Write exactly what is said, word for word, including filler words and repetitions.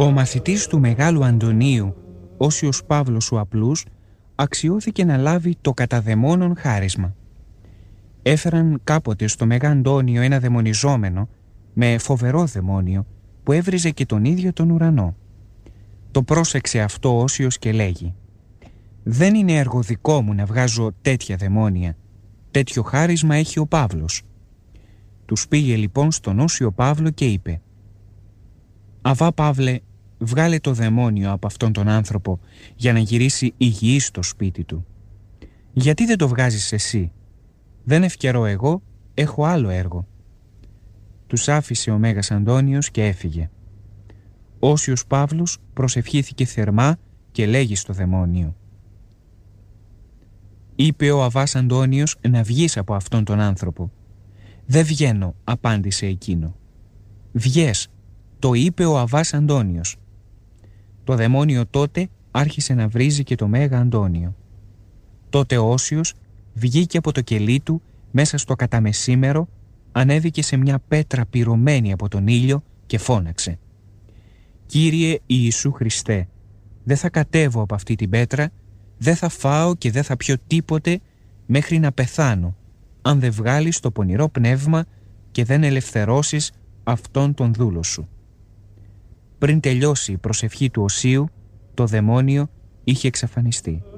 Ο μαθητής του Μεγάλου Αντωνίου, Όσιος Παύλος ο Απλούς, αξιώθηκε να λάβει το κατά δαιμόνων χάρισμα. Έφεραν κάποτε στο Μεγά Αντώνιο ένα δαιμονιζόμενο με φοβερό δαιμόνιο που έβριζε και τον ίδιο τον ουρανό. Το πρόσεξε αυτό ο Όσιος και λέγει: «Δεν είναι έργο δικό μου να βγάζω τέτοια δαιμόνια. Τέτοιο χάρισμα έχει ο Παύλος». Τους πήγε λοιπόν στον Όσιο Παύλο και είπε: «Αβά Παύλε, βγάλε το δαιμόνιο από αυτόν τον άνθρωπο για να γυρίσει υγιής στο σπίτι του. Γιατί δεν το βγάζεις εσύ? Δεν ευκαιρώ εγώ, έχω άλλο έργο». Τους άφησε ο Μέγας Αντώνιος και έφυγε. Ο Όσιος Παύλος προσευχήθηκε θερμά και λέγει στο δαιμόνιο: «Είπε ο Αβάς Αντώνιος να βγεις από αυτόν τον άνθρωπο». «Δεν βγαίνω», απάντησε εκείνο. «Βγες», το είπε ο Αβάς Αντώνιος. Το δαιμόνιο τότε άρχισε να βρίζει και το Μέγα Αντώνιο. Τότε ο Όσιος βγήκε από το κελί του μέσα στο καταμεσήμερο, ανέβηκε σε μια πέτρα πυρωμένη από τον ήλιο και φώναξε: «Κύριε Ιησού Χριστέ, δεν θα κατέβω από αυτή την πέτρα, δεν θα φάω και δεν θα πιω τίποτε μέχρι να πεθάνω, αν δεν βγάλεις το πονηρό πνεύμα και δεν ελευθερώσεις αυτόν τον δούλο σου». Πριν τελειώσει η προσευχή του Οσίου, το δαιμόνιο είχε εξαφανιστεί.